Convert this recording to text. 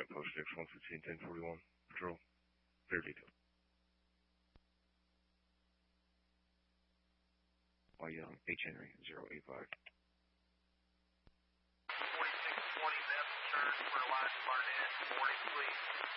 Post 6 115 1041. Patrol. Clear detail. Y Young, H Henry, 085. 4620 left turn for West Barnett. Morning, please.